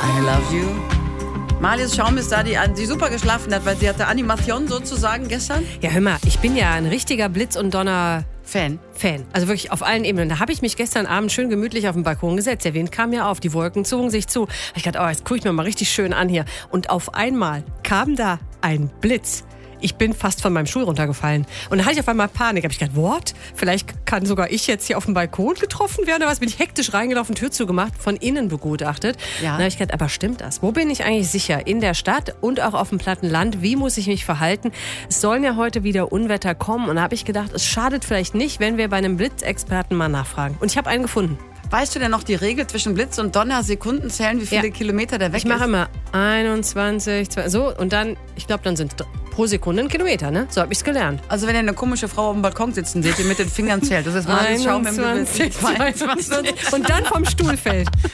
I love you. Marlies Schaum ist da, die super geschlafen hat, weil sie hatte Animation sozusagen gestern. Ja, hör mal, ich bin ja ein richtiger Blitz- und Fan. Also wirklich auf allen Ebenen. Da habe ich mich gestern Abend schön gemütlich auf den Balkon gesetzt. Der Wind kam ja auf, die Wolken zogen sich zu. Ich dachte, jetzt gucke ich mir mal richtig schön an hier. Und auf einmal kam da ein Blitz. Ich bin fast von meinem Stuhl runtergefallen. Und dann hatte ich auf einmal Panik. Habe ich gedacht, what? Vielleicht kann sogar ich jetzt hier auf dem Balkon getroffen werden oder was? Bin ich hektisch reingelaufen, Tür zugemacht, von innen begutachtet. Ja. Dann habe ich gedacht, aber stimmt das? Wo bin ich eigentlich sicher? In der Stadt und auch auf dem platten Land? Wie muss ich mich verhalten? Es sollen ja heute wieder Unwetter kommen. Und da habe ich gedacht, es schadet vielleicht nicht, wenn wir bei einem Blitzexperten mal nachfragen. Und ich habe einen gefunden. Weißt du denn noch die Regel zwischen Blitz und Donner? Sekunden zählen, wie viele Kilometer der weg ist? Ich mache immer 21, 2, so und dann, ich glaube, dann sind pro Sekunde ein Kilometer, ne? So habe ich es gelernt. Also wenn ihr eine komische Frau auf dem Balkon sitzen seht, die mit den Fingern zählt. Das ist Marlies Schaum im 21, 22 und dann vom Stuhl fällt.